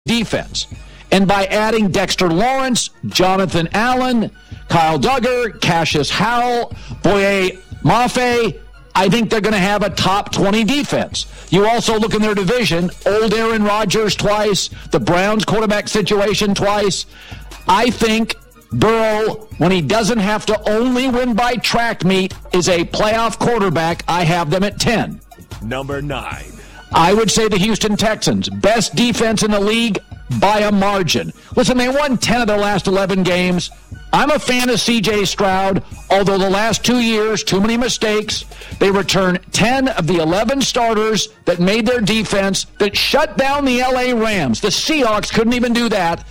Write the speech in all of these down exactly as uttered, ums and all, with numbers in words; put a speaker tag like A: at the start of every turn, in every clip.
A: defense. And by adding Dexter Lawrence, Jonathan Allen, Kyle Duggar, Cassius Howell, Boye Mafe, I think they're going to have a top twenty defense. You also look in their division, old Aaron Rodgers twice, the Browns quarterback situation twice. I think Burrow, when he doesn't have to only win by track meet, is a playoff quarterback. I have them at ten.
B: Number nine.
A: I would say the Houston Texans, best defense in the league by a margin. Listen, they won ten of their last eleven games. I'm a fan of C J Stroud, although the last two years, too many mistakes. They returned ten of the eleven starters that made their defense, that shut down the L A Rams. The Seahawks couldn't even do that.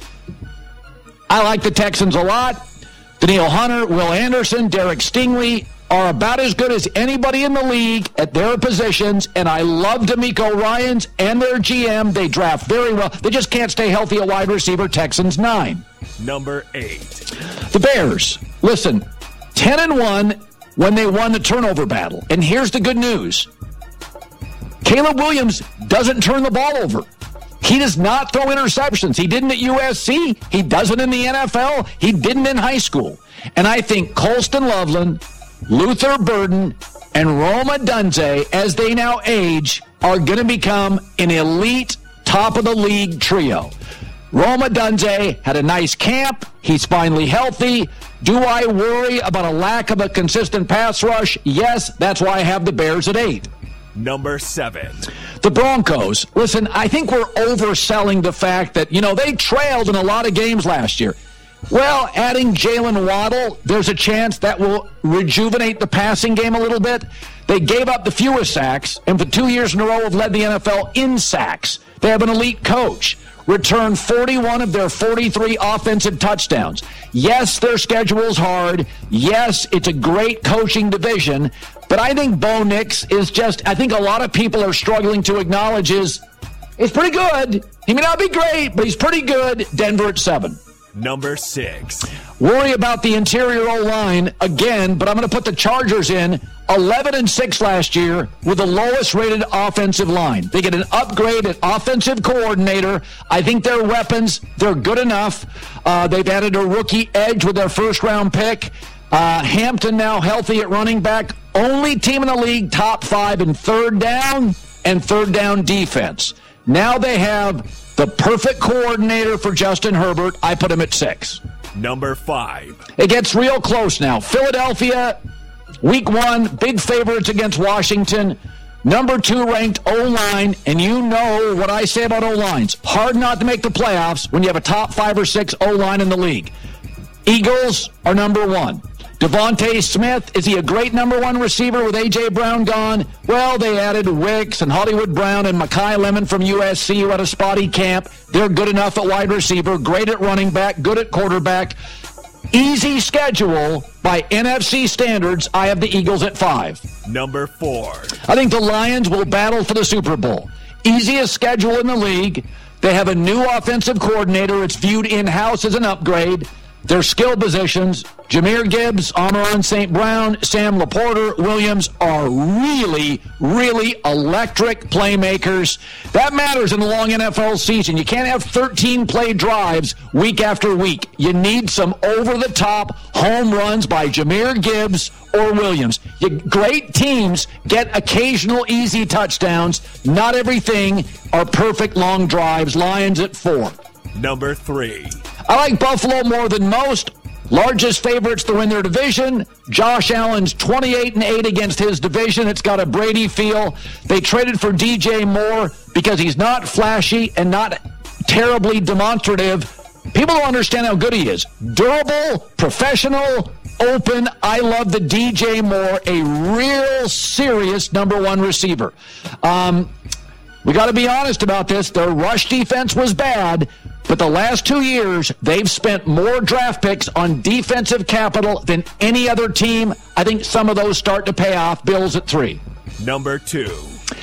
A: I like the Texans a lot. Danielle Hunter, Will Anderson, Derek Stingley are about as good as anybody in the league at their positions, and I love D'Amico Ryans and their G M. They draft very well. They just can't stay healthy at wide receiver. Texans nine.
B: Number eight.
A: The Bears. Listen, ten and one when they won the turnover battle. And here's the good news. Caleb Williams doesn't turn the ball over. He does not throw interceptions. He didn't at U S C. He doesn't in the N F L. He didn't in high school. And I think Colston Loveland, Luther Burden, and Roma Dunze, as they now age, are going to become an elite top-of-the-league trio. Roma Dunze had a nice camp. He's finally healthy. Do I worry about a lack of a consistent pass rush? Yes, that's why I have the Bears at eight.
B: Number seven.
A: The Broncos. Listen, I think we're overselling the fact that, you know, they trailed in a lot of games last year. Well, adding Jalen Waddle, there's a chance that will rejuvenate the passing game a little bit. They gave up the fewest sacks, and for two years in a row have led the N F L in sacks. They have an elite coach. Returned forty-one of their forty-three offensive touchdowns. Yes, their schedule's hard. Yes, it's a great coaching division. But I think Bo Nix is just, I think a lot of people are struggling to acknowledge is, it's pretty good. He may not be great, but he's pretty good. Denver at seven.
B: Number six.
A: Worry about the interior O-line again, but I'm going to put the Chargers in eleven and six last year with the lowest rated offensive line. They get an upgrade at offensive coordinator. I think their weapons, they're good enough. Uh, they've added a rookie edge with their first round pick. Uh, Hampton now healthy at running back. Only team in the league top five in third down and third down defense. Now they have the perfect coordinator for Justin Herbert. I put him at six.
B: Number five.
A: It gets real close now. Philadelphia, week one, big favorites against Washington. Number two ranked O-line, and you know what I say about O-lines. Hard not to make the playoffs when you have a top five or six O-line in the league. Eagles are number one. Devontae Smith, is he a great number one receiver with A J. Brown gone? Well, they added Wicks and Hollywood Brown and Mekhi Lemon from U S C who had a spotty camp. They're good enough at wide receiver, great at running back, good at quarterback. Easy schedule by N F C standards. I have the Eagles at five.
B: Number four.
A: I think the Lions will battle for the Super Bowl. Easiest schedule in the league. They have a new offensive coordinator. It's viewed in-house as an upgrade. Their skill positions, Jahmyr Gibbs, Amon Saint Brown, Sam Laporta, Williams are really, really electric playmakers. That matters in the long N F L season. You can't have thirteen-play drives week after week. You need some over-the-top home runs by Jahmyr Gibbs or Williams. You, great teams get occasional easy touchdowns. Not everything are perfect long drives. Lions at four.
B: Number three.
A: I like Buffalo more than most. Largest favorites to win their division. Josh Allen's twenty-eight and eight against his division. It's got a Brady feel. They traded for D J Moore because he's not flashy and not terribly demonstrative. People don't understand how good he is. Durable, professional, open. I love the D J Moore, a real serious number one receiver. Um, we got to be honest about this. Their rush defense was bad. But the last two years, they've spent more draft picks on defensive capital than any other team. I think some of those start to pay off. Bills at three.
B: Number two.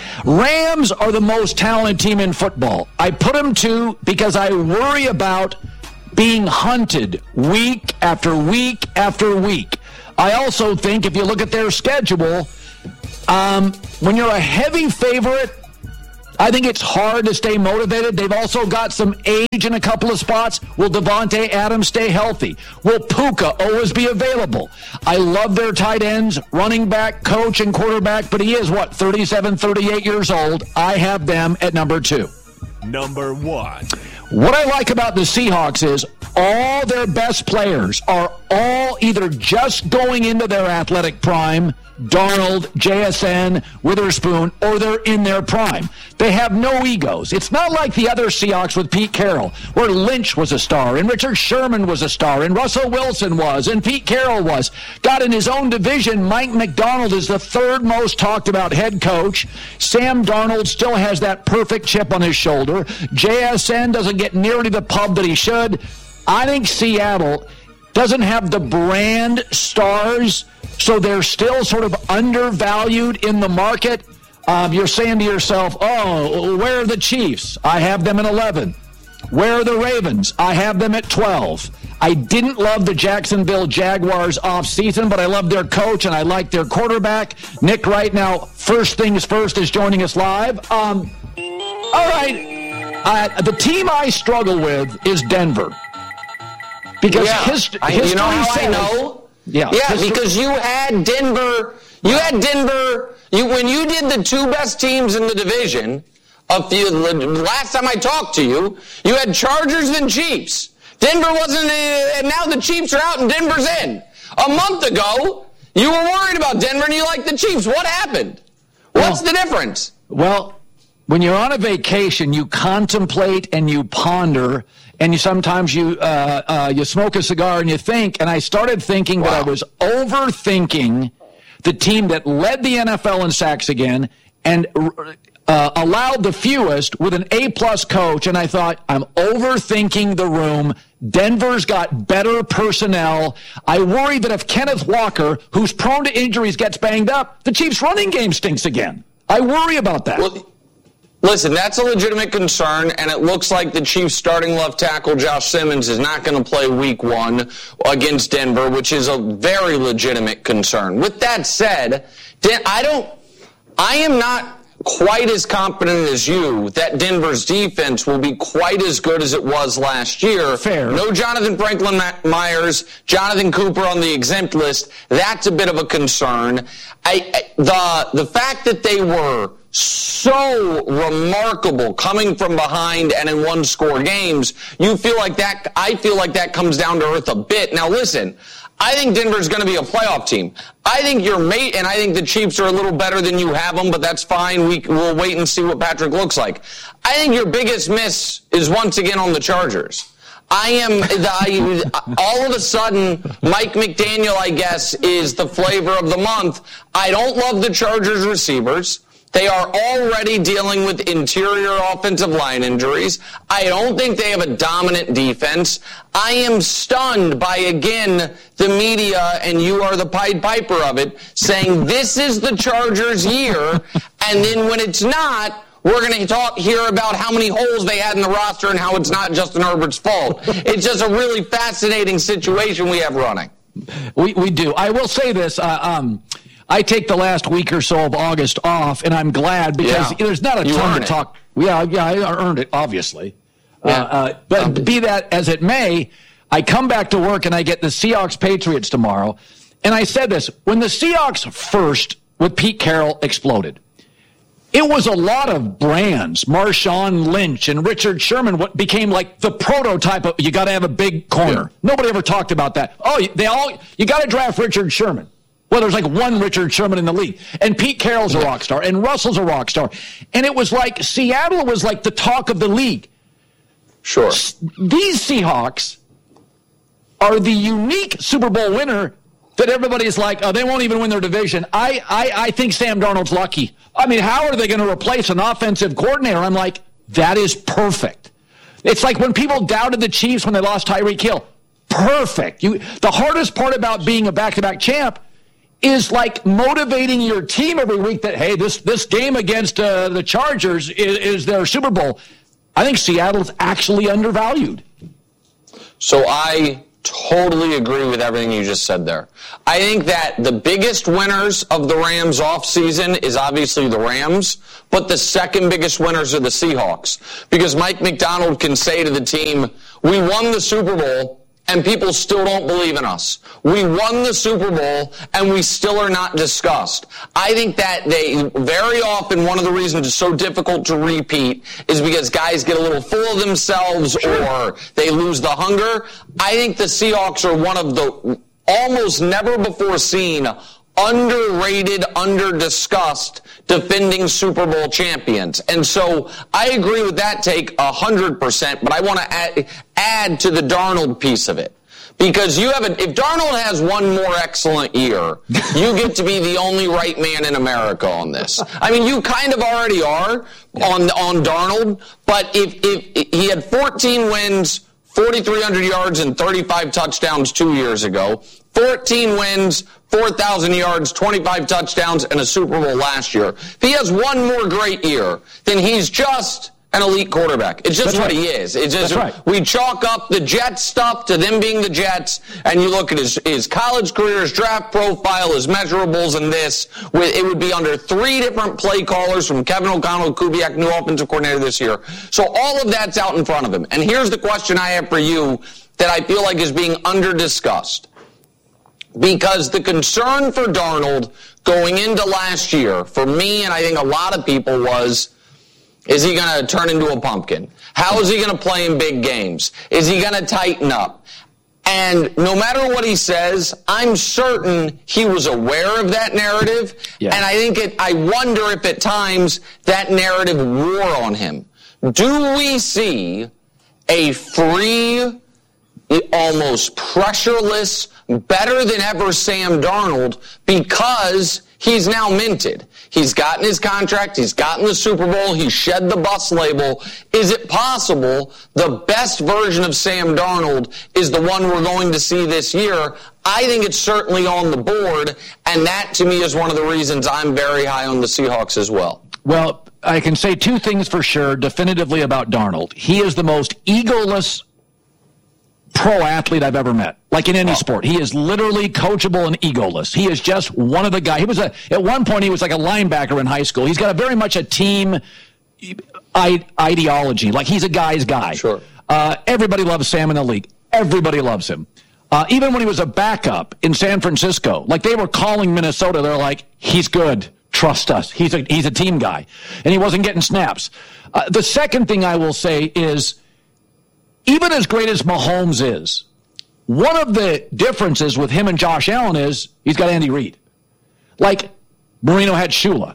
A: Rams are the most talented team in football. I put them two because I worry about being hunted week after week after week. I also think if you look at their schedule, um, when you're a heavy favorite I think it's hard to stay motivated. They've also got some age in a couple of spots. Will Devontae Adams stay healthy? Will Puka always be available? I love their tight ends, running back, coach, and quarterback, but he is, what, thirty-seven, thirty-eight years old. I have them at number two.
B: Number one.
A: What I like about the Seahawks is all their best players are all either just going into their athletic prime, Darnold, J S N, Witherspoon, or they're in their prime. They have no egos. It's not like the other Seahawks with Pete Carroll, where Lynch was a star, and Richard Sherman was a star, and Russell Wilson was, and Pete Carroll was. God, in his own division, Mike McDonald is the third most talked about head coach. Sam Darnold still has that perfect chip on his shoulder. J S N doesn't get nearly the pub that he should. I think Seattle doesn't have the brand stars, so they're still sort of undervalued in the market. Um, you're saying to yourself, oh, where are the Chiefs? I have them at eleven. Where are the Ravens? I have them at twelve. I didn't love the Jacksonville Jaguars offseason, but I love their coach and I like their quarterback. Nick, right now, first things first, is joining us live. Um, all right, uh, the team I struggle with is Denver. Because
C: yeah.
A: his,
C: I,
A: history
C: you know how
A: says,
C: I know?
A: Yeah,
C: yeah
A: history,
C: because you had Denver. You had Denver. You when you did the two best teams in the division. A few last time I talked to you, you had Chargers and Chiefs. Denver wasn't, and now the Chiefs are out and Denver's in. A month ago, you were worried about Denver and you liked the Chiefs. What happened? What's well, the difference?
A: Well, when you're on a vacation, you contemplate and you ponder. And you sometimes you uh, uh, you smoke a cigar and you think, and I started thinking wow. that I was overthinking the team that led the N F L in sacks again and uh, allowed the fewest with an A-plus coach, and I thought, I'm overthinking the room. Denver's got better personnel. I worry that if Kenneth Walker, who's prone to injuries, gets banged up, the Chiefs' running game stinks again. I worry about that.
C: Well, listen, that's a legitimate concern, and it looks like the Chiefs' starting left tackle, Josh Simmons, is not going to play week one against Denver, which is a very legitimate concern. With that said, I don't, I am not quite as confident as you that Denver's defense will be quite as good as it was last year.
A: Fair.
C: No Jonathan Franklin Myers, Jonathan Cooper on the exempt list. That's a bit of a concern. I, I, the, the fact that they were so remarkable coming from behind and in one score games, you feel like that, I feel like that comes down to earth a bit. Now listen, I think Denver's going to be a playoff team. I think your mate, and I think the Chiefs are a little better than you have them, but that's fine. We, we'll wait and see what Patrick looks like. I think your biggest miss is once again on the Chargers. I am, the, I, all of a sudden, Mike McDaniel, I guess, is the flavor of the month. I don't love the Chargers receivers. They are already dealing with interior offensive line injuries. I don't think they have a dominant defense. I am stunned by, again, the media, and you are the Pied Piper of it, saying this is the Chargers' year, and then when it's not, we're going to talk here about how many holes they had in the roster and how it's not Justin Herbert's fault. It's just a really fascinating situation we have running.
A: We we do. I will say this. Uh, um, I take the last week or so of August off, and I'm glad because yeah. there's not a
C: you
A: ton to
C: it.
A: talk. Yeah, yeah, I earned it, obviously. Yeah. Uh, uh, but um, be that as it may, I come back to work and I get the Seahawks Patriots tomorrow. And I said this, when the Seahawks first, with Pete Carroll, exploded, it was a lot of brands. Marshawn Lynch and Richard Sherman, what became like the prototype of, you got to have a big corner. Yeah. Nobody ever talked about that. Oh, they all, you got to draft Richard Sherman. Well, there's like one Richard Sherman in the league. And Pete Carroll's a rock star. And Russell's a rock star. And it was like Seattle was like the talk of the league.
C: Sure.
A: These Seahawks are the unique Super Bowl winner that everybody's like, oh, they won't even win their division. I, I, I think Sam Darnold's lucky. I mean, how are they going to replace an offensive coordinator? I'm like, that is perfect. It's like when people doubted the Chiefs when they lost Tyreek Hill. Perfect. You, the hardest part about being a back-to-back champ is like motivating your team every week that, hey, this this game against uh, the Chargers is, is their Super Bowl. I think Seattle's actually undervalued.
C: So I totally agree with everything you just said there. I think that the biggest winners of the Rams offseason is obviously the Rams, but the second biggest winners are the Seahawks. Because Mike Macdonald can say to the team, we won the Super Bowl, and people still don't believe in us. We won the Super Bowl, and we still are not discussed. I think that they, very often, one of the reasons it's so difficult to repeat is because guys get a little full of themselves or they lose the hunger. I think the Seahawks are one of the almost never before seen underrated, under-discussed defending Super Bowl champions. And so I agree with that take one hundred percent, but I want to add, add to the Darnold piece of it. Because you have a, if Darnold has one more excellent year, you get to be the only right man in America on this. I mean, you kind of already are on, on Darnold, but if, if he had fourteen wins, forty-three hundred yards, and thirty-five touchdowns two years ago, fourteen wins, four thousand yards, twenty-five touchdowns, and a Super Bowl last year. If he has one more great year, then he's just an elite quarterback. It's just
A: That's
C: what
A: right.
C: he is. It's just,
A: That's right.
C: We chalk up the Jets stuff to them being the Jets, and you look at his, his college career, his draft profile, his measurables, and this. It would be under three different play callers from Kevin O'Connell, Kubiak, new offensive coordinator this year. So all of that's out in front of him. And here's the question I have for you that I feel like is being under-discussed. Because the concern for Darnold going into last year, for me and I think a lot of people, was, is he going to turn into a pumpkin? How is he going to play in big games? Is he going to tighten up? And no matter what he says, I'm certain he was aware of that narrative. Yeah. And I think it, I wonder if at times that narrative wore on him. Do we see a free, almost pressureless, better than ever Sam Darnold because he's now minted? He's gotten his contract. He's gotten the Super Bowl. He shed the bus label. Is it possible the best version of Sam Darnold is the one we're going to see this year? I think it's certainly on the board, and that to me is one of the reasons I'm very high on the Seahawks as well.
A: Well, I can say two things for sure definitively about Darnold. He is the most egoless pro athlete I've ever met, like in any sport. He is literally coachable and egoless. He is just one of the guys. He was a, at one point, he was like a linebacker in high school. He's got a very much a team ideology. Like he's a guy's guy.
C: Sure.
A: Uh, everybody loves Sam in the league. Everybody loves him. Uh, even when he was a backup in San Francisco, like they were calling Minnesota, they're like, he's good. Trust us. He's a, he's a team guy. And he wasn't getting snaps. Uh, the second thing I will say is, even as great as Mahomes is, one of the differences with him and Josh Allen is he's got Andy Reid. Like Marino had Shula,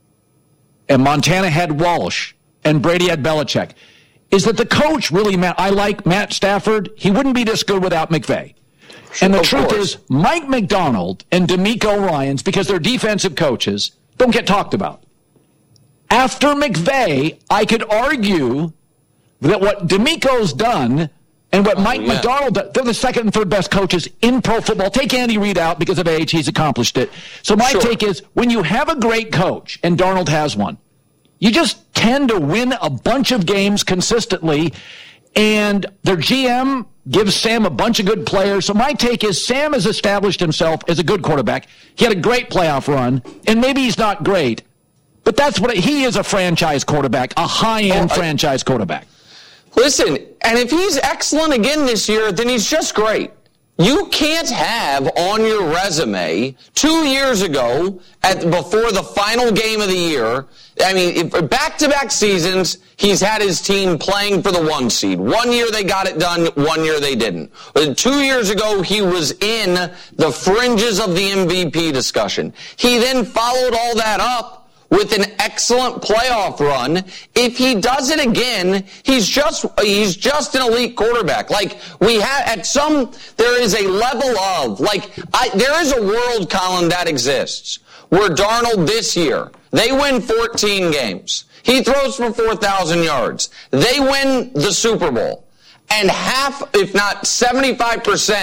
A: and Montana had Walsh, and Brady had Belichick, is that the coach really, Matt, I like Matt Stafford. He wouldn't be this good without McVay. And the
C: Of
A: truth
C: course.
A: is, Mike Macdonald and DeMeco Ryans, because they're defensive coaches, don't get talked about. After McVay, I could argue that what DeMeco's done and what
C: oh,
A: Mike
C: yeah.
A: Macdonald done, they're the second and third best coaches in pro football. Take Andy Reid out because of age. He's accomplished it. So my
C: Sure.
A: take is, when you have a great coach, and Darnold has one, you just tend to win a bunch of games consistently, and their G M gives Sam a bunch of good players. So my take is, Sam has established himself as a good quarterback. He had a great playoff run, and maybe he's not great, but that's what it, he is, a franchise quarterback, a high-end
C: Oh, I-
A: franchise quarterback.
C: Listen, and if he's excellent again this year, then he's just great. You can't have on your resume two years ago, at before the final game of the year, I mean, if, back-to-back seasons, he's had his team playing for the one seed. One year they got it done, one year they didn't. But two years ago, he was in the fringes of the M V P discussion. He then followed all that up with an excellent playoff run. If he does it again, he's just he's just an elite quarterback. Like, we have at some, there is a level of, like, I, there is a world, Colin, that exists where Darnold this year, they win fourteen games. He throws for four thousand yards. They win the Super Bowl. And half, if not seventy-five percent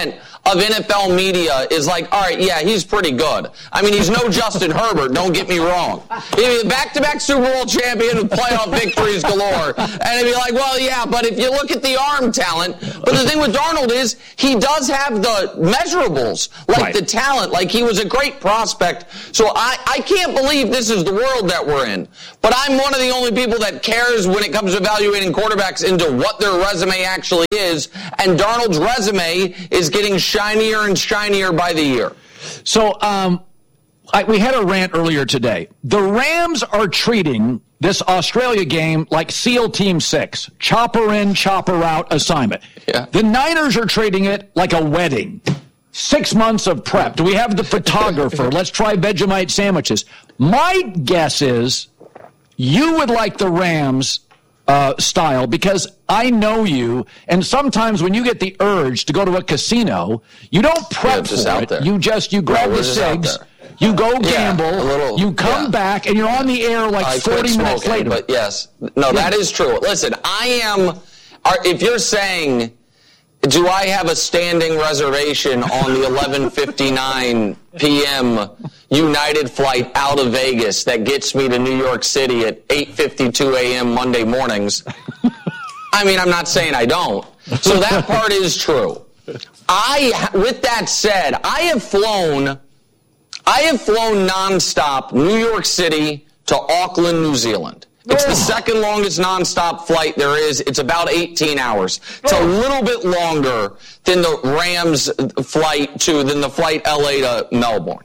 C: of N F L media is like, all right, yeah, he's pretty good. I mean, he's no Justin Herbert, don't get me wrong. He's a back-to-back Super Bowl champion with playoff victories galore. And it'd be like, well, yeah, but if you look at the arm talent, but the thing with Darnold is he does have the measurables, like right. the talent, like he was a great prospect. So I, I can't believe this is the world that we're in. But I'm one of the only people that cares when it comes to evaluating quarterbacks into what their resume actually is. And Darnold's resume is getting shinier and shinier by the year.
A: So um, I, we had a rant earlier today. The Rams are treating this Australia game like SEAL Team six, chopper in, chopper out assignment.
C: Yeah.
A: The Niners are treating it like a wedding. Six months of prep. Do we have the photographer? Let's try Vegemite sandwiches. My guess is you would like the Rams uh, style because I know you, and sometimes when you get the urge to go to a casino, you don't prep
C: yeah,
A: for it.
C: There.
A: You just, you grab
C: no,
A: the cigs, you go
C: yeah,
A: gamble,
C: little,
A: you come
C: yeah.
A: back, and you're on the air like
C: I
A: forty minutes
C: smoking,
A: later.
C: But yes, no, yeah. that is true. Listen, I am, if you're saying, do I have a standing reservation on the eleven fifty-nine p.m. United flight out of Vegas that gets me to New York City at eight fifty-two a.m. Monday mornings? I mean, I'm not saying I don't. So that part is true. I, with that said, I have flown, I have flown nonstop New York City to Auckland, New Zealand. It's the second longest nonstop flight there is. It's about eighteen hours. It's a little bit longer than the Rams flight to, than the flight L A to Melbourne.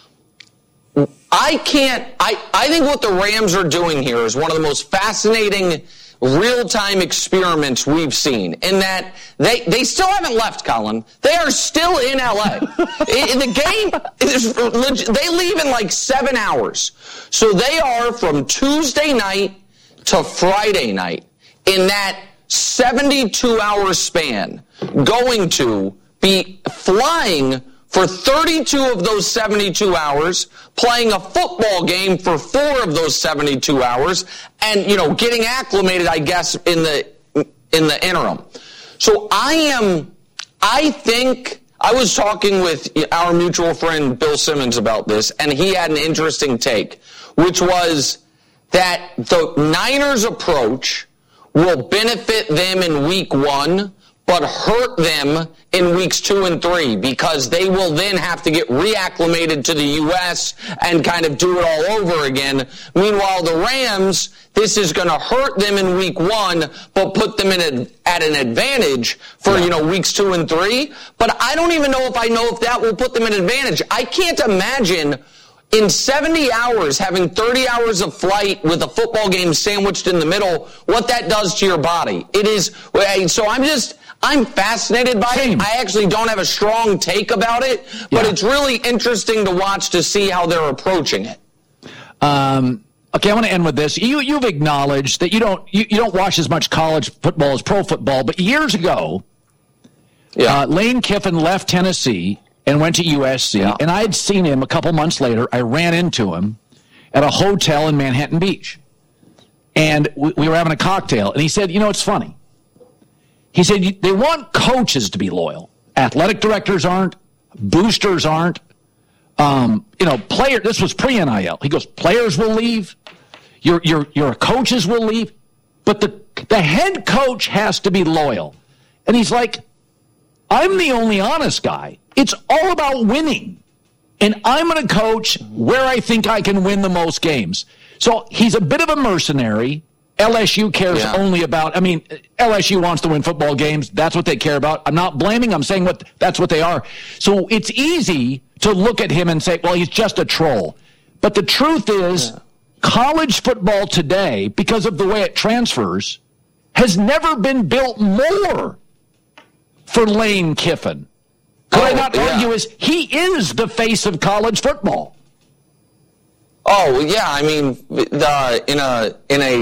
C: I can't, I, I think what the Rams are doing here is one of the most fascinating real-time experiments we've seen in that they, they still haven't left, Colin. They are still in L A. in the game, is, they leave in like seven hours. So they are from Tuesday night to Friday night in that seventy-two hour span going to be flying for thirty-two of those seventy-two hours, playing a football game for four of those seventy-two hours, and, you know, getting acclimated, I guess, in the in the interim. So I am, I think, I was talking with our mutual friend Bill Simmons about this, and he had an interesting take, which was that the Niners approach will benefit them in week one, but hurt them in weeks two and three because they will then have to get reacclimated to the U S and kind of do it all over again. Meanwhile, the Rams, this is going to hurt them in week one, but put them in a, at an advantage for, you know, weeks two and three. But I don't even know if I know if that will put them at an advantage. I can't imagine in seventy hours, having thirty hours of flight with a football game sandwiched in the middle, what that does to your body. It is, so I'm just, I'm fascinated by Same. it. I actually don't have a strong take about it, but yeah. it's really interesting to watch to see how they're approaching it.
A: Um, okay, I want to end with this. You, you've acknowledged that you don't, you, you don't watch as much college football as pro football, but years ago, yeah. uh, Lane Kiffin left Tennessee and went to U S C, yeah. and I had seen him a couple months later. I ran into him at a hotel in Manhattan Beach, and we, we were having a cocktail, and he said, you know, it's funny. He said, they want coaches to be loyal. Athletic directors aren't. Boosters aren't. Um, you know, player. This was pre-N I L. He goes, players will leave. Your, your, your coaches will leave. But the, the head coach has to be loyal. And he's like, I'm the only honest guy. It's all about winning. And I'm going to coach where I think I can win the most games. So he's a bit of a mercenary. L S U cares yeah. only about, I mean, L S U wants to win football games. That's what they care about. I'm not blaming. I'm saying what that's what they are. So it's easy to look at him and say, well, he's just a troll. But the truth is, yeah. college football today, because of the way it transfers, has never been built more for Lane Kiffin. Could oh, I not yeah. argue is he is the face of college football.
C: Oh, yeah. I mean, the, in a in a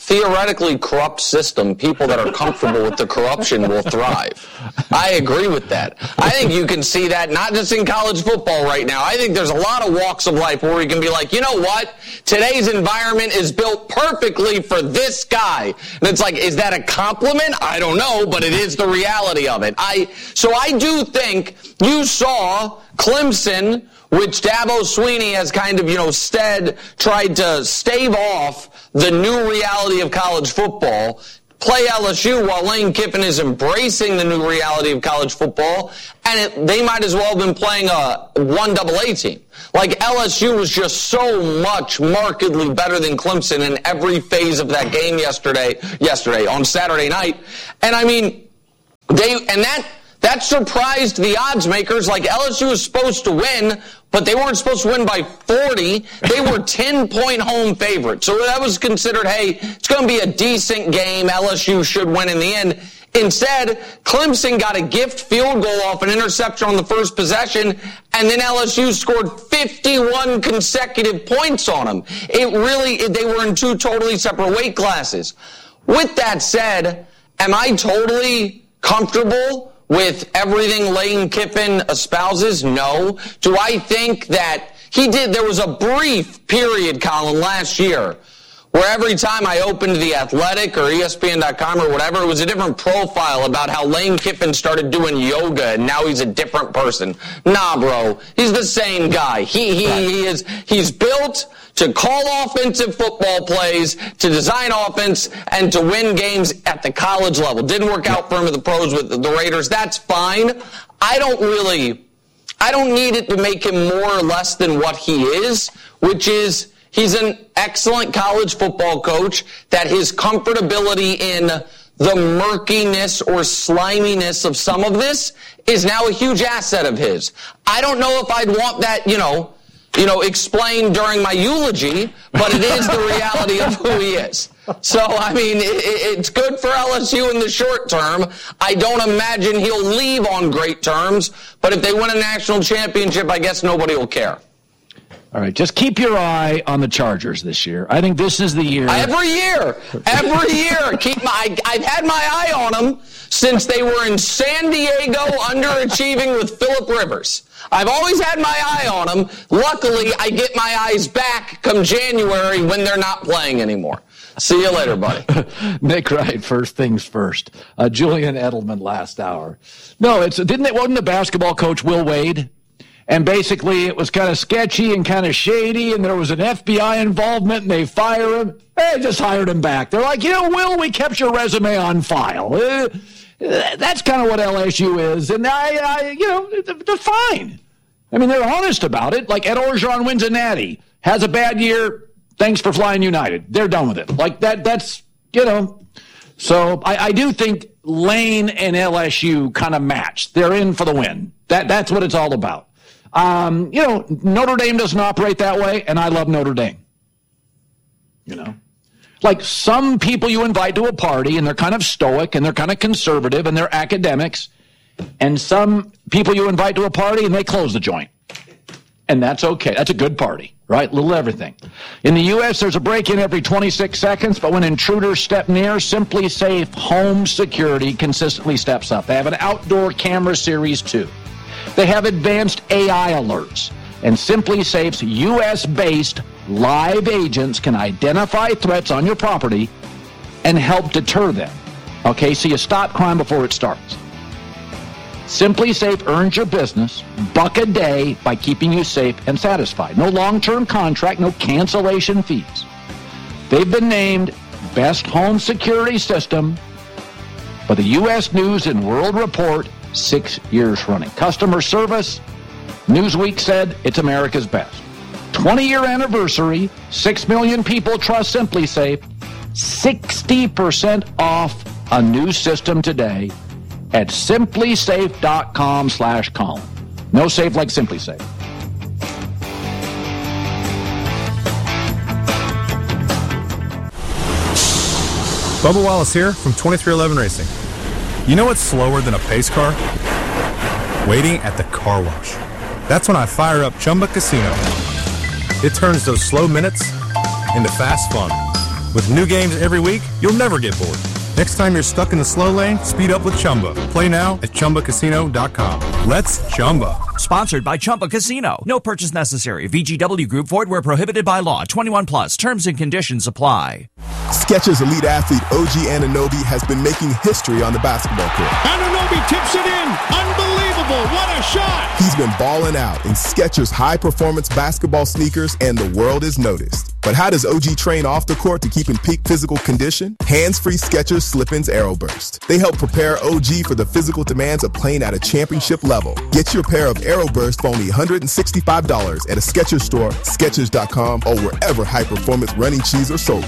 C: theoretically corrupt system, people that are comfortable with the corruption will thrive. I agree with that. I think you can see that not just in college football right now. I think there's a lot of walks of life where we can be like, you know what? Today's environment is built perfectly for this guy. And it's like, is that a compliment? I don't know, but it is the reality of it. I So I do think you saw Clemson, which Dabo Swinney has kind of, you know, stead tried to stave off the new reality of college football, play L S U while Lane Kiffin is embracing the new reality of college football, and it, they might as well have been playing a one double A team. Like, L S U was just so much markedly better than Clemson in every phase of that game yesterday, yesterday on Saturday night. And I mean, they, and that, That surprised the odds makers. Like, L S U was supposed to win, but they weren't supposed to win by forty. They were ten-point home favorites. So that was considered, hey, it's going to be a decent game. L S U should win in the end. Instead, Clemson got a gift field goal off an interception on the first possession, and then L S U scored fifty-one consecutive points on them. It really, they were in two totally separate weight classes. With that said, am I totally comfortable with everything Lane Kiffin espouses? No. Do I think that he did? There was a brief period, Colin, last year where every time I opened The Athletic or E S P N dot com or whatever, it was a different profile about how Lane Kiffin started doing yoga and now he's a different person. Nah, bro. He's the same guy. He, he, he is, he's built to call offensive football plays, to design offense, and to win games at the college level. Didn't work out for him at the pros with the Raiders. That's fine. I don't really, I don't need it to make him more or less than what he is, which is he's an excellent college football coach that his comfortability in the murkiness or sliminess of some of this is now a huge asset of his. I don't know if I'd want that, you know, you know, explained during my eulogy, but it is the reality of who he is. So, I mean, it, it's good for L S U in the short term. I don't imagine he'll leave on great terms, but if they win a national championship, I guess nobody will care.
A: All right, just keep your eye on the Chargers this year. I think this is the year.
C: Every year. Every year. Keep my, I've had my eye on them since they were in San Diego underachieving with Phillip Rivers. I've always had my eye on them. Luckily, I get my eyes back come January when they're not playing anymore. See you later, buddy.
A: Nick Wright, first things first. Uh, Julian Edelman last hour. No, it's didn't it wasn't the basketball coach Will Wade? And basically it was kind of sketchy and kind of shady, and there was an F B I involvement, and they fire him. They just hired him back. They're like, you know, Will, we kept your resume on file. Uh, that's kind of what L S U is. And I, I you know, they're fine. I mean, they're honest about it. Like, Ed Orgeron wins a natty, has a bad year, thanks for flying United. They're done with it. Like, that. that's, you know. So I, I do think Lane and L S U kind of match. They're in for the win. That That's what it's all about. Um, you know, Notre Dame doesn't operate that way, and I love Notre Dame. You know? Like, some people you invite to a party, and they're kind of stoic, and they're kind of conservative, and they're academics. And some people you invite to a party, and they close the joint. And that's okay. That's a good party, right? Little everything. In the U S, there's a break-in every twenty-six seconds, but when intruders step near, Simply Safe Home Security consistently steps up. They have an outdoor camera series, too. They have advanced A I alerts, and Simply Safe's U S-based live agents can identify threats on your property and help deter them. Okay, so you stop crime before it starts. Simply Safe earns your business buck a day by keeping you safe and satisfied. No long-term contract, no cancellation fees. They've been named Best Home Security System by the U S News and World Report six years running. Customer service, Newsweek said it's America's best. twenty-year anniversary, six million people trust Simply Safe, sixty percent off a new system today at simplysafe.com slash Colin. No safe like Simply Safe.
D: Bubba Wallace here from twenty-three eleven Racing. You know what's slower than a pace car? Waiting at the car wash. That's when I fire up Chumba Casino. It turns those slow minutes into fast fun. With new games every week, you'll never get bored. Next time you're stuck in the slow lane, speed up with Chumba. Play now at Chumba Casino dot com. Let's Chumba.
E: Sponsored by Chumba Casino. No purchase necessary. V G W Group. Void where prohibited by law. twenty-one plus. Terms and conditions apply.
F: Skechers elite athlete O G Anunoby has been making history on the basketball court.
G: Anunoby tips it in. Unbelievable. What a shot.
F: He's been balling out in Skechers high-performance basketball sneakers, and the world is noticed. But how does O G train off the court to keep in peak physical condition? Hands-free Skechers Slip-ins Aeroburst. They help prepare O G for the physical demands of playing at a championship level. Get your pair of Aeroburst for only one hundred sixty-five dollars at a Skechers store, Skechers dot com, or wherever high-performance running shoes are sold.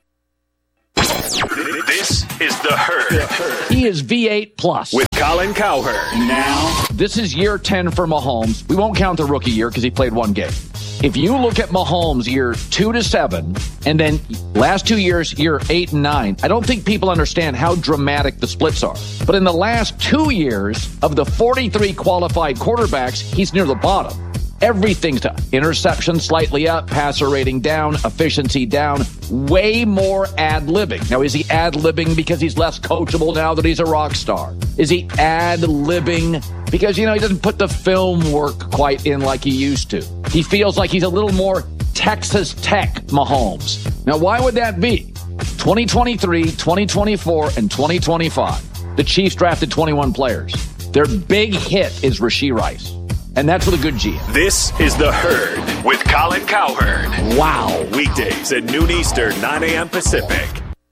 B: This is The Herd.
A: He is V eight plus.
B: With Colin Cowherd.
A: Now, this is year ten for Mahomes. We won't count the rookie year because he played one game. If you look at Mahomes year two to seven, and then last two years, year eight and nine, I don't think people understand how dramatic the splits are. But in the last two years, of the forty-three qualified quarterbacks, he's near the bottom. Everything's to interception slightly up, passer rating down, efficiency down, way more ad-libbing. Now, is he ad-libbing because he's less coachable now that he's a rock star? Is he ad-libbing because, you know, he doesn't put the film work quite in like he used to? He feels like he's a little more Texas Tech Mahomes. Now, why would that be? twenty twenty-three, twenty twenty-four, and twenty twenty-five. The Chiefs drafted twenty-one players. Their big hit is Rashee Rice. And that's with a good G M.
B: This is The Herd with Colin Cowherd.
A: Wow.
B: Weekdays at noon Eastern, nine a.m. Pacific.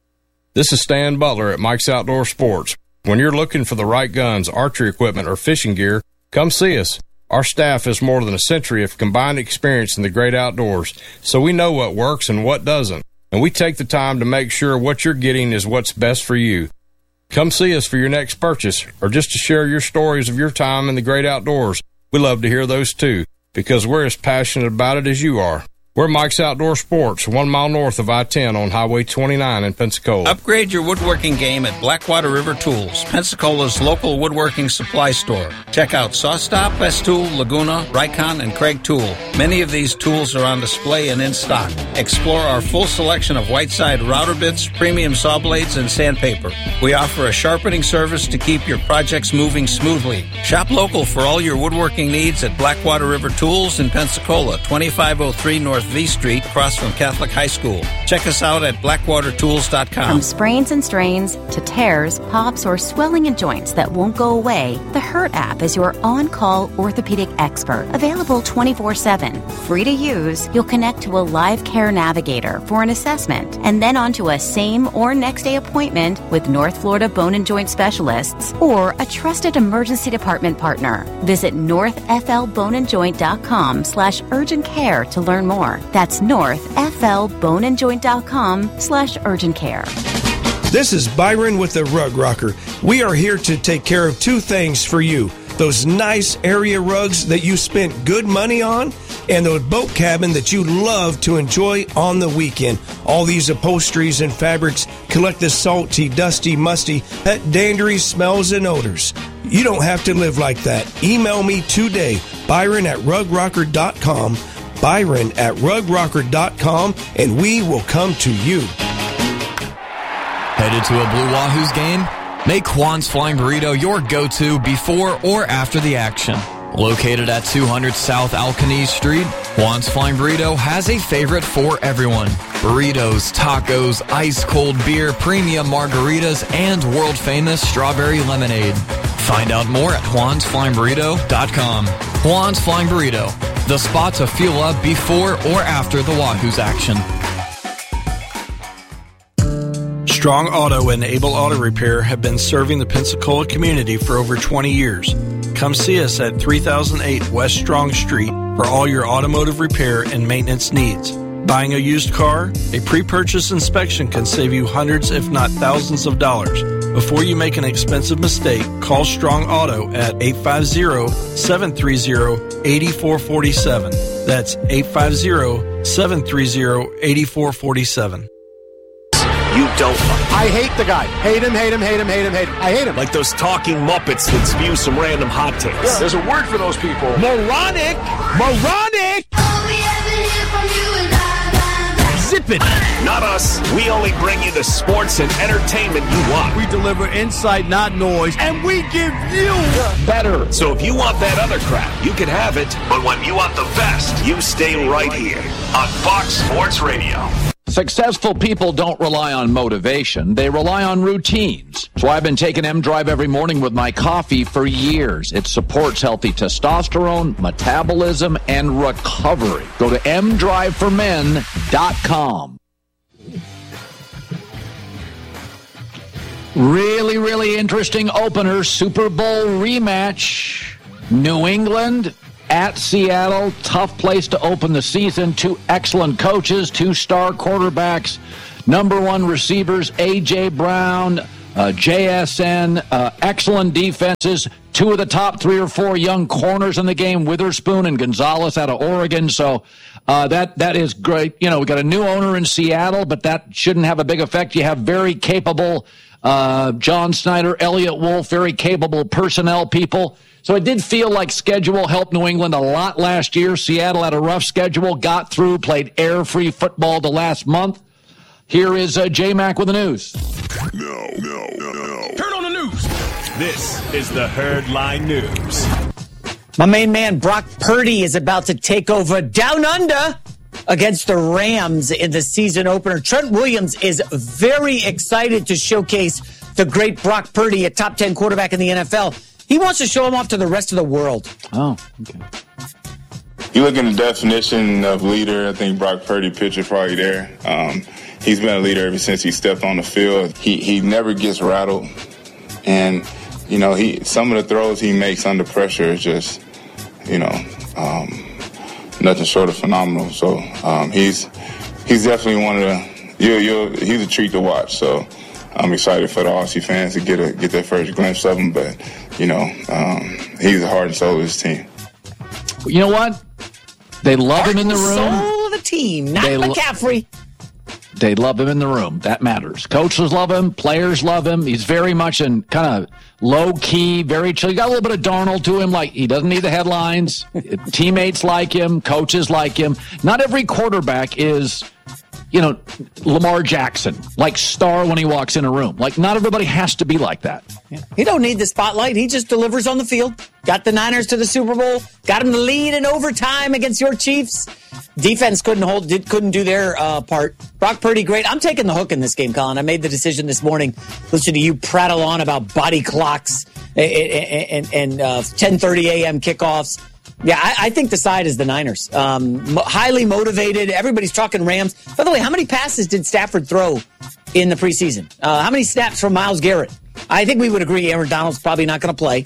H: This is Stan Butler at Mike's Outdoor Sports. When you're looking for the right guns, archery equipment, or fishing gear, come see us. Our staff has more than a century of combined experience in the great outdoors, so we know what works and what doesn't. And we take the time to make sure what you're getting is what's best for you. Come see us for your next purchase, or just to share your stories of your time in the great outdoors. We love to hear those too, because we're as passionate about it as you are. We're Mike's Outdoor Sports, one mile north of I ten on Highway twenty-nine in Pensacola.
I: Upgrade your woodworking game at Blackwater River Tools, Pensacola's local woodworking supply store. Check out Sawstop, Festool, Laguna, Rikon, and Craig Tool. Many of these tools are on display and in stock. Explore our full selection of Whiteside router bits, premium saw blades, and sandpaper. We offer a sharpening service to keep your projects moving smoothly. Shop local for all your woodworking needs at Blackwater River Tools in Pensacola, twenty-five oh three North V Street, across from Catholic High School. Check us out at blackwater tools dot com.
J: From sprains and strains to tears, pops, or swelling in joints that won't go away, the Hurt app is your on-call orthopedic expert. Available twenty-four seven. Free to use, you'll connect to a live care navigator for an assessment and then onto a same or next day appointment with North Florida Bone and Joint Specialists or a trusted emergency department partner. Visit north f l bone and joint dot com slash urgent care to learn more. That's north f l bone and joint dot com slash urgent care.
G: This is Byron with the Rug Rocker. We are here to take care of two things for you. Those nice area rugs that you spent good money on, and the boat cabin that you love to enjoy on the weekend. All these upholsteries and fabrics collect the salty, dusty, musty, that dandery smells and odors. You don't have to live like that. Email me today, Byron at rug rocker dot com. Byron at rug rocker dot com, and we will come to you.
K: Headed to a Blue Wahoos game? Make Juan's Flying Burrito your go-to before or after the action. Located at two hundred South Alcanese Street, Juan's Flying Burrito has a favorite for everyone. Burritos, tacos, ice-cold beer, premium margaritas, and world-famous strawberry lemonade. Find out more at juans flying burrito dot com. Juan's Flying Burrito, the spot to fuel up before or after the Wahoos action.
I: Strong Auto and Able Auto Repair have been serving the Pensacola community for over twenty years. Come see us at three thousand eight West Strong Street for all your automotive repair and maintenance needs. Buying a used car? A pre-purchase inspection can save you hundreds if not thousands of dollars. Before you make an expensive mistake, call Strong Auto at eight five zero, seven three zero, eight four four seven. That's eight five zero, seven three zero, eight four four seven.
B: You don't like.
L: I hate the guy. Hate him, hate him, hate him, hate him, hate him. I hate him.
B: Like those talking Muppets that spew some random hot takes.
L: Yeah. There's a word for those people.
B: Moronic! Moronic!
L: Zip it.
B: Not us. We only bring you the sports and entertainment you want.
L: We deliver insight, not noise, and we give you
A: better.
B: So if you want that other crap, you can have it. But when you want the best, you stay right here on Fox Sports Radio.
A: Successful people don't rely on motivation. They rely on routines. So I've been taking M-Drive every morning with my coffee for years. It supports healthy testosterone, metabolism, and recovery. Go to m drive for men dot com. Really, really interesting opener. Super Bowl rematch. New England at Seattle, tough place to open the season. Two excellent coaches, two star quarterbacks, number one receivers, A J. Brown, uh, J S N, uh, excellent defenses, two of the top three or four young corners in the game, Witherspoon and Gonzalez out of Oregon. So uh, that that is great. You know, we got a new owner in Seattle, but that shouldn't have a big effect. You have very capable uh, John Snyder, Elliott Wolf, very capable personnel people. So it did feel like schedule helped New England a lot last year. Seattle had a rough schedule, got through, played air-free football the last month. Here is uh, J-Mac with the news.
B: No, no, no, no. Turn on the news. This is the Herd Line News.
M: My main man, Brock Purdy, is about to take over Down Under against the Rams in the season opener. Trent Williams is very excited to showcase the great Brock Purdy, a top ten quarterback in the N F L. He wants to show him off to the rest of the world.
A: Oh, okay.
N: You look at the definition of leader, I think Brock Purdy picture probably there. Um, he's been a leader ever since he stepped on the field. He he never gets rattled. And, you know, he some of the throws he makes under pressure is just, you know, um, nothing short of phenomenal. So um, he's he's definitely one of the, you you he's a treat to watch. So I'm excited for the Aussie fans to get a get their first glimpse of him. But, you know, um, he's the heart and soul of his team.
A: You know what? They love him in the room.
M: Soul of the team, not
A: They lo-
M: McCaffrey.
A: They love him in the room. That matters. Coaches love him. Players love him. He's very much in kind of low-key, very chill. He got a little bit of Darnold to him. Like, he doesn't need the headlines. Teammates like him. Coaches like him. Not every quarterback is, you know, Lamar Jackson, like star when he walks in a room. Like, not everybody has to be like that.
M: Yeah. He don't need the spotlight. He just delivers on the field. Got the Niners to the Super Bowl. Got him the lead in overtime against your Chiefs. Defense couldn't hold, did, couldn't do their uh, part. Brock Purdy, great. I'm taking the hook in this game, Colin. I made the decision this morning. Listen to you prattle on about body clocks and, and, and uh, ten thirty a.m. kickoffs. Yeah, I, I think the side is the Niners. Um, mo- highly motivated. Everybody's talking Rams. By the way, how many passes did Stafford throw in the preseason? Uh, how many snaps from Myles Garrett? I think we would agree Aaron Donald's probably not going to play.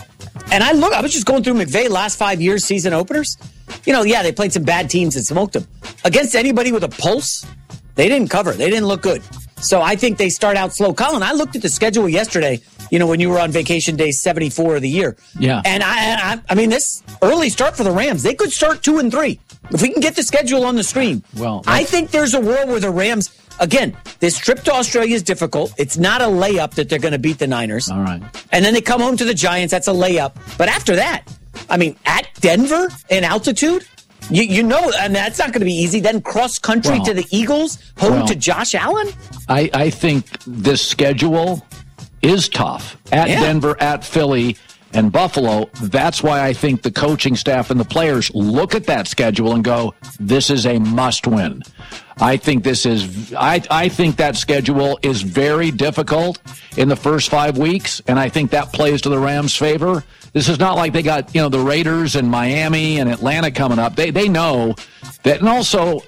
M: And I look, I was just going through McVay last five years season openers. You know, yeah, they played some bad teams and smoked them. Against anybody with a pulse, they didn't cover. They didn't look good. So I think they start out slow. Colin, I looked at the schedule yesterday, you know, when you were on vacation day seventy-four of the year.
A: Yeah.
M: And I, I, I mean, this early start for the Rams, they could start two and three. If we can get the schedule on the screen.
A: Well,
M: I think there's a world where the Rams, again, this trip to Australia is difficult. It's not a layup that they're going to beat the Niners.
A: All right.
M: And then they come home to the Giants. That's a layup. But after that, I mean, at Denver in altitude, you, you know, and that's not going to be easy. Then cross country
A: Well,
M: to the Eagles, home
A: well,
M: to Josh Allen.
A: I, I think this schedule is tough. At
M: Yeah.
A: Denver, at Philly, and Buffalo. That's why I think the coaching staff and the players look at that schedule and go, this is a must win. I think this is, I, I think that schedule is very difficult in the first five weeks, and I think that plays to the Rams' favor. This is not like they got, you know, the Raiders and Miami and Atlanta coming up. They they know that, and also,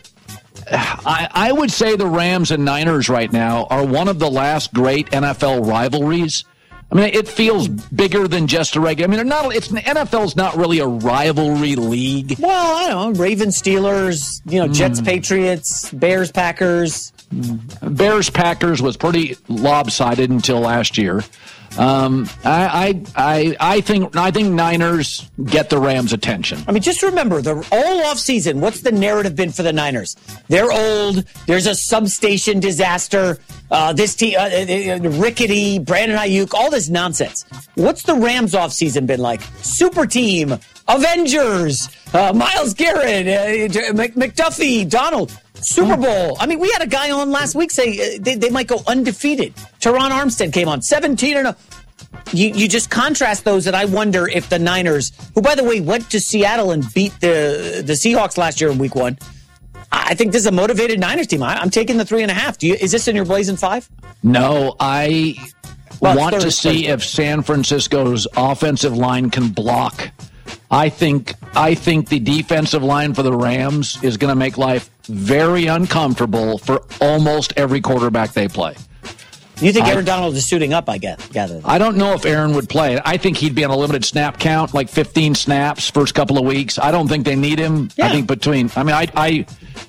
A: I, I would say the Rams and Niners right now are one of the last great N F L rivalries. I mean, it feels bigger than just a regular. I mean, they're not. It's N F L's not really a rivalry league.
M: Well, I don't know. Ravens, Steelers, you know, Jets,
A: Mm.
M: Patriots, Bears, Packers.
A: Bears Packers was pretty lopsided until last year. Um, I, I I I think I think Niners get the Rams' attention.
M: I mean, just remember, the all off season, what's the narrative been for the Niners? They're old. There's a substation disaster. Uh, this team, uh, uh, rickety, Brandon Ayuk, all this nonsense. What's the Rams off season been like? Super team, Avengers, uh, Myles Garrett, uh, Mc- McDuffie, Donald. Super Bowl. I mean, we had a guy on last week say uh, they, they might go undefeated. Teron Armstead came on seventeen and a. You, you just contrast those, and I wonder if the Niners, who, by the way, went to Seattle and beat the the Seahawks last year in week one, I think this is a motivated Niners team. I, I'm taking the three and a half. Do you? Is this in your Blazing Five?
A: No, I
M: well,
A: want
M: third,
A: to see
M: third.
A: if San Francisco's offensive line can block. I think I think the defensive line for the Rams is going to make life very uncomfortable for almost every quarterback they play.
M: You think Aaron
A: I,
M: Donald is suiting up, I guess, gather.
A: I don't know if Aaron would play. I think he'd be on a limited snap count, like fifteen snaps first couple of weeks. I don't think they need him. Yeah. I think between, I mean, I, I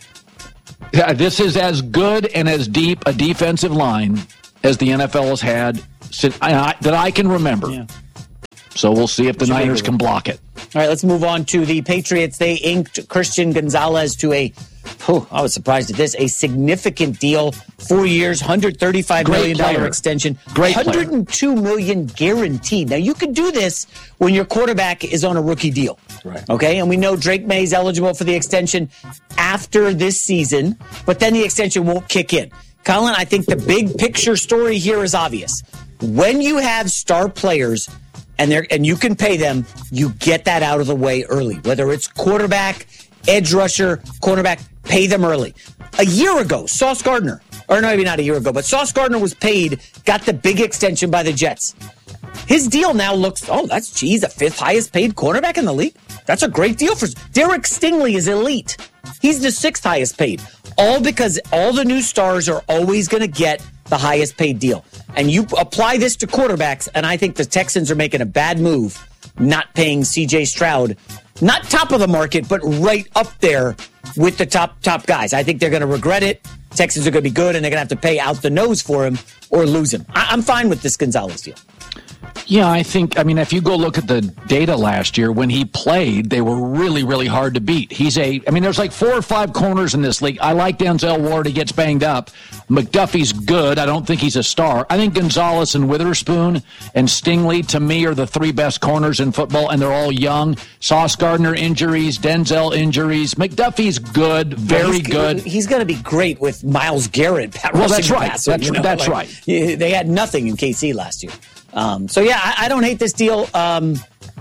A: yeah, this is as good and as deep a defensive line as the N F L has had since, I, I, that I can remember. Yeah. So we'll see if the Should Niners can block it.
M: All right, let's move on to the Patriots. They inked Christian Gonzalez to a, oh, I was surprised at this, a significant deal. Four years, one hundred thirty-five million dollars extension.
A: Great
M: one hundred two million dollars guaranteed. Now, you can do this when your quarterback is on a rookie deal.
A: Right.
M: Okay, and we know Drake May is eligible for the extension after this season, but then the extension won't kick in. Colin, I think the big picture story here is obvious. When you have star players and they're and you can pay them, you get that out of the way early. Whether it's quarterback, edge rusher, cornerback, pay them early. A year ago, Sauce Gardner, or no, maybe not a year ago, but Sauce Gardner was paid, got the big extension by the Jets. His deal now looks, oh, that's, geez, the fifth highest paid cornerback in the league. That's a great deal for Derek Stingley is elite. He's the sixth highest paid. All because all the new stars are always going to get the highest paid deal. And you apply this to quarterbacks, and I think the Texans are making a bad move not paying C J Stroud. Not top of the market, but right up there with the top top guys. I think they're going to regret it. Texans are going to be good, and they're going to have to pay out the nose for him or lose him. I- I'm fine with this Gonzalez deal.
A: Yeah, I think, I mean, if you go look at the data last year, when he played, they were really, really hard to beat. He's a, I mean, there's like four or five corners in this league. I like Denzel Ward. He gets banged up. McDuffie's good. I don't think he's a star. I think Gonzalez and Witherspoon and Stingley, to me, are the three best corners in football, and they're all young. Sauce Gardner injuries, Denzel injuries. McDuffie's good, very
M: he's,
A: good.
M: He's going to be great with Myles Garrett.
A: Well, that's right.
M: Passer,
A: that's
M: you know?
A: that's
M: like,
A: right.
M: They had nothing in K C last year. Um, so, yeah, I, I don't hate this deal. Um,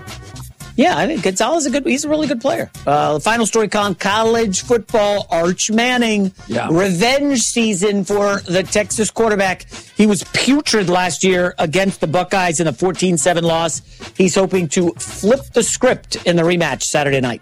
M: yeah, I think Gonzalez is a good, he's a really good player. Uh, the final story, Colin, college football, Arch Manning.
A: Yeah.
M: Revenge season for the Texas quarterback. He was putrid last year against the Buckeyes in a fourteen seven loss. He's hoping to flip the script in the rematch Saturday night.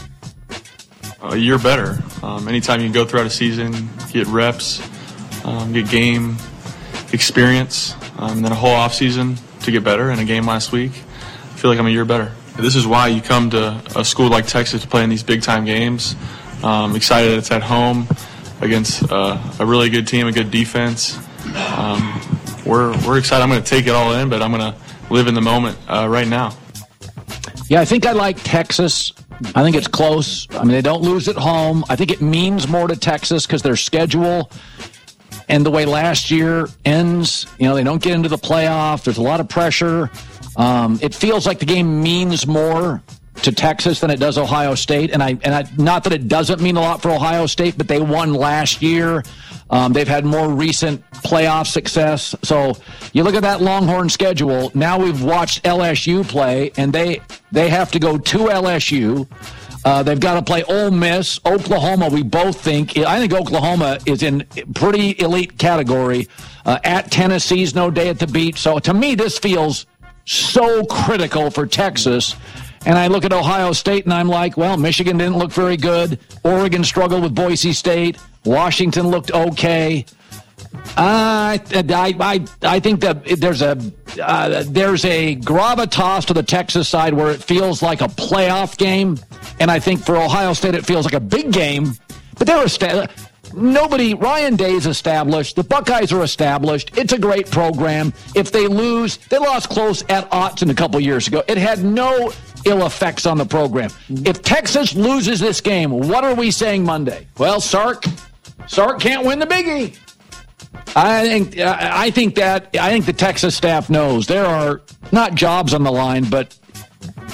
O: A year better. Um, anytime you can go throughout a season, get reps, um, get game experience, um, and then a whole offseason to get better, and a game last week, I feel like I'm a year better. This is why you come to a school like Texas to play in these big-time games. Um, excited that it's at home against uh, a really good team, a good defense. Um, we're we're excited. I'm going to take it all in, but I'm going to live in the moment uh, right now.
A: Yeah, I think I like Texas. I think it's close. I mean, they don't lose at home. I think it means more to Texas because their schedule and the way last year ends, you know, they don't get into the playoff. There's a lot of pressure. Um, it feels like the game means more to Texas than it does Ohio State. And I, and I, not that it doesn't mean a lot for Ohio State, but they won last year. Um, they've had more recent playoff success. So you look at that Longhorn schedule. Now we've watched L S U play, and they they have to go to L S U. Uh, they've got to play Ole Miss, Oklahoma. We both think, I think Oklahoma is in pretty elite category. Uh, at Tennessee's no day at the beach. So to me, this feels so critical for Texas. And I look at Ohio State and I'm like, well, Michigan didn't look very good. Oregon struggled with Boise State. Washington looked okay. Uh, I, I, I think that there's a uh, there's a gravitas to the Texas side where it feels like a playoff game, and I think for Ohio State it feels like a big game. But they're esta- nobody. Ryan Day is established. The Buckeyes are established. It's a great program. If they lose, they lost close at Autzen a couple years ago. It had no ill effects on the program. If Texas loses this game, what are we saying Monday? Well, Sark, Sark can't win the biggie. I think I think that I think the Texas staff knows there are not jobs on the line, but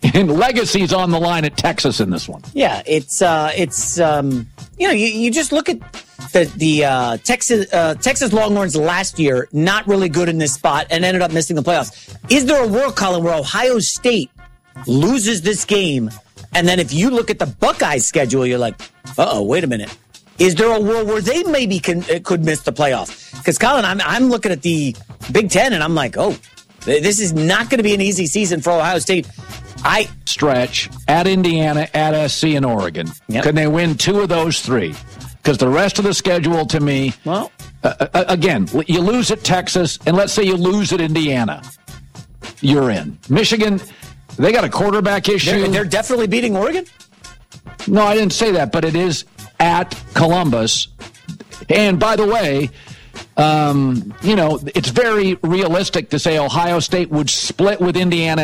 A: And legacy's on the line at Texas in this one.
M: Yeah, it's uh, it's um, you know you, you just look at the the uh, Texas uh, Texas Longhorns last year, not really good in this spot, and ended up missing the playoffs. Is there a world, Colin, where Ohio State loses this game, and then if you look at the Buckeyes schedule, you're like, uh oh, wait a minute. Is there a world where they maybe can could miss the playoffs? Because, Colin, I'm I'm looking at the Big Ten, and I'm like, oh, this is not going to be an easy season for Ohio State. I
A: stretch at Indiana, at S C, and Oregon. Yep. Can they win two of those three? Because the rest of the schedule, to me,
M: well,
A: uh, again, you lose at Texas, and let's say you lose at Indiana, you're in. Michigan, they got a quarterback issue.
M: They're, they're definitely beating Oregon?
A: No, I didn't say that, but it is at Columbus. And by the way, um, you know, it's very realistic to say Ohio State would split with Indiana